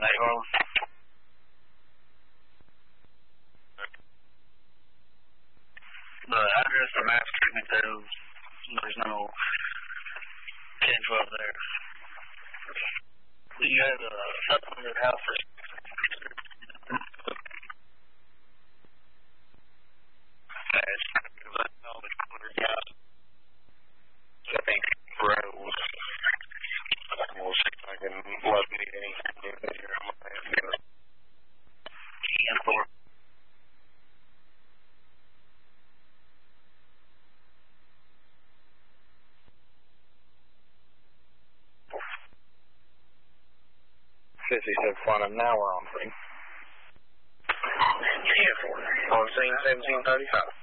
Nahone. The address the maps took me to, there's no 1012 there. You had a supplemented house for I think Rose. We'll see if I can love me anything here. I'm going to have to get it. EM4. Now we're on scene. On scene 1735.